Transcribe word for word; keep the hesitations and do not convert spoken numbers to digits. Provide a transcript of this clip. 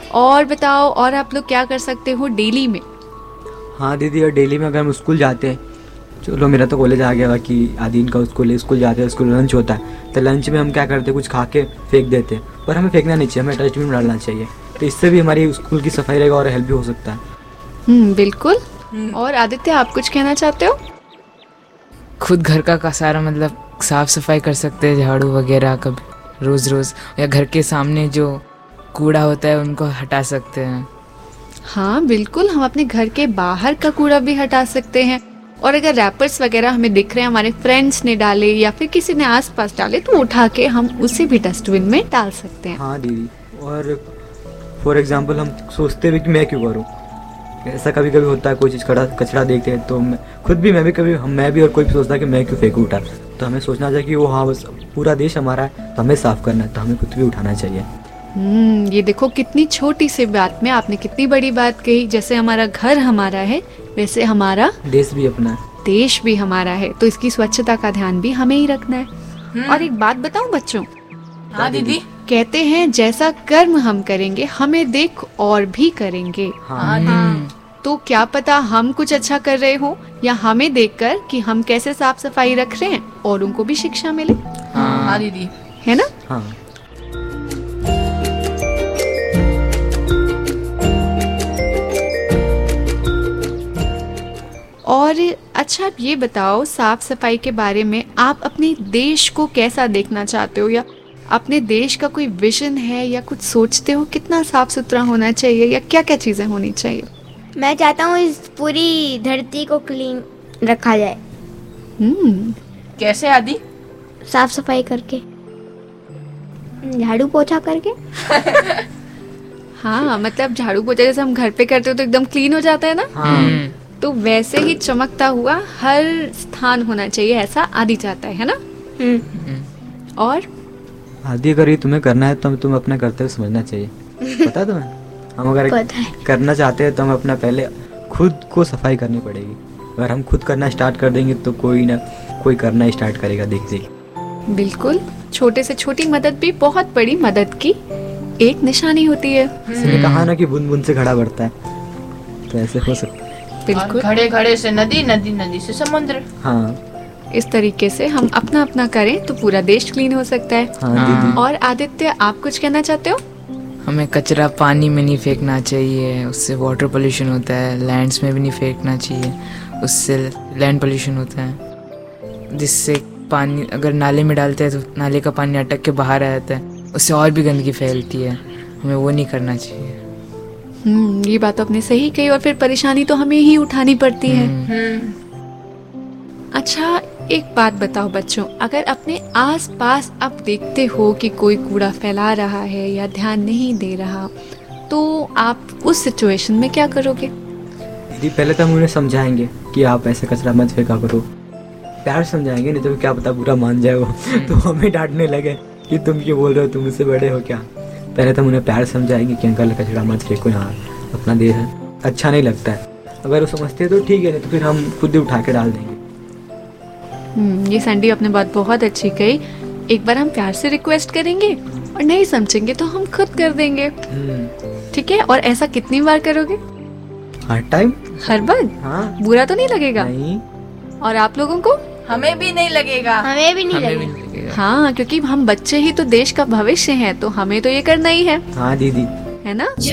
और बताओ, और आप लोग क्या कर सकते हो डेली में? हाँ दीदी, और डेली में अगर हम स्कूल जाते हैं, चलो मेरा तो कॉलेज आ गया, बाकी आदीन का स्कूल है, स्कूल जाते हैं, स्कूल लंच होता है, तो लंच में हम क्या करते हैं, कुछ खा के फेंक देते हैं, पर हमें फेंकना नहीं चाहिए, हमें डस्टबिन में डालना चाहिए। तो इससे भी हमारी स्कूल की सफाई रहेगा और हेल्प भी हो सकता है। हम्म बिल्कुल। और आदित्य, आप कुछ कहना चाहते हो? खुद घर का का सारा मतलब साफ सफाई कर सकते हैं, झाड़ू वगैरह कभी रोज़ रोज़, या घर के सामने जो कूड़ा होता है उनको हटा सकते हैं। हाँ बिल्कुल, हम अपने घर के बाहर का कूड़ा भी हटा सकते हैं। और अगर रैपर्स वगैरह हमें दिख रहे हैं, हमारे फ्रेंड्स ने डाले या फिर किसी ने आसपास डाले, तो उठा के हम उसे भी डस्टबिन में डाल सकते हैं। हाँ दीदी, और फॉर एग्जांपल हम सोचते भी कि मैं क्यों करूँ, ऐसा कभी कभी होता है, कोई चीज़ कड़ा कचरा देखते हैं तो मैं खुद भी, मैं भी कभी हम मैं भी और कोई भी सोचता है कि मैं क्यों फेंकूँ उठा। तो हमें सोचना चाहिए कि वो हाँ बस पूरा देश हमारा है, तो हमें साफ़ करना है, तो हमें खुद भी उठाना चाहिए। हम्म ये देखो, कितनी छोटी सी बात में आपने कितनी बड़ी बात कही। जैसे हमारा घर हमारा है, वैसे हमारा देश भी अपना है, देश भी हमारा है, तो इसकी स्वच्छता का ध्यान भी हमें ही रखना है। और एक बात बताऊं बच्चों? हाँ दीदी। कहते हैं जैसा कर्म हम करेंगे, हमें देख और भी करेंगे। हाँ दीदी। तो क्या पता हम कुछ अच्छा कर रहे हो, या हमें देखकर कि हम कैसे साफ सफाई रख रहे हैं और उनको भी शिक्षा मिले। हाँ दीदी, है ना? हाँ। और अच्छा, आप ये बताओ, साफ सफाई के बारे में आप अपने देश को कैसा देखना चाहते हो, या अपने देश का कोई विजन है, या कुछ सोचते हो कितना साफ सुथरा होना चाहिए, या क्या क्या चीजें होनी चाहिए? मैं चाहता हूँ इस पूरी धरती को क्लीन रखा जाए। हम्म कैसे आदि? साफ सफाई करके, झाड़ू पोछा करके। हाँ, मतलब झाड़ू पोछा जैसे हम घर पे करते हो तो एकदम क्लीन हो जाता है ना, हाँ। तो वैसे ही चमकता हुआ हर स्थान होना चाहिए, ऐसा आदि चाहता है, है ना? और आदि अगर ये तुम्हें करना है तो तुम अपना कर्तव्य समझना चाहिए। पता है तुम्हें, हम अगर पता है। करना चाहते हैं तो हम अपना पहले खुद को सफाई करनी पड़ेगी। अगर हम खुद करना स्टार्ट कर देंगे तो कोई ना कोई करना स्टार्ट करेगा, देख देख। बिल्कुल, छोटे से छोटी मदद भी बहुत बड़ी मदद की एक निशानी होती है। इसने कहा ना कि बूंद बूंद से घड़ा बढ़ता है, तो ऐसे हो सकता है। बिल्कुल, घड़े घड़े से नदी, नदी नदी से समुद्र। हाँ, इस तरीके से हम अपना अपना करें तो पूरा देश क्लीन हो सकता है। हाँ दीदी। और आदित्य, आप कुछ कहना चाहते हो? हमें कचरा पानी में नहीं फेंकना चाहिए, उससे वाटर पोल्यूशन होता है। लैंड्स में भी नहीं फेंकना चाहिए, उससे लैंड पोल्यूशन होता है। जिससे पानी अगर नाले में डालते हैं तो नाले का पानी अटक के बाहर आ जाता है, उससे और भी गंदगी फैलती है। हमें वो नहीं करना चाहिए। हम्म ये बात आपने सही कही, और फिर परेशानी तो हमें ही उठानी पड़ती है। अच्छा, एक बात बताओ बच्चों, अगर अपने आसपास आप देखते हो कि कोई कूड़ा फैला रहा है या ध्यान नहीं दे रहा, तो आप उस सिचुएशन में क्या करोगे? दीदी, पहले तो हम उन्हें समझाएंगे कि आप ऐसे कचरा मत फेंका करो, प्यार समझाएंगे, नहीं तो क्या पता बुरा मान जाए वो तो हमें डांटने लगे कि तुम क्यों बोल रहे हो, तुम मुझसे बड़े हो क्या। पहले तो हम उन्हें प्यार समझाएंगे कि अंकल कचरा मत फेंको, यहाँ अपना देश है, अच्छा नहीं लगता है। अगर वो समझते हैं तो ठीक है, नहीं तो फिर हम खुद ही उठा के डाल देंगे। हम्म ये सैंडी, आपने बात बहुत अच्छी कही। एक बार हम प्यार से रिक्वेस्ट करेंगे, और नहीं समझेंगे तो हम खुद कर देंगे। ठीक है? और ऐसा कितनी बार करोगे? हर टाइम, हर बार? हाँ। बुरा तो नहीं लगेगा? नहीं। और आप लोगों को? हमें भी नहीं लगेगा। हमें भी नहीं हमें भी लगेगा। नहीं लगेगा। हाँ, क्योंकि हम बच्चे ही तो देश का भविष्य हैं, तो हमें तो ये करना ही है, हाँ दीदी। है ना?